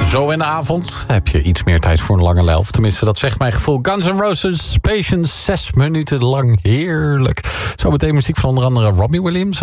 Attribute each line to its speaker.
Speaker 1: Zo in de avond heb je iets meer tijd voor een lange lijf. Tenminste, dat zegt mijn gevoel. Guns N' Roses, Patience, 6 minuten lang. Heerlijk. Zo meteen muziek van onder andere Robbie Williams.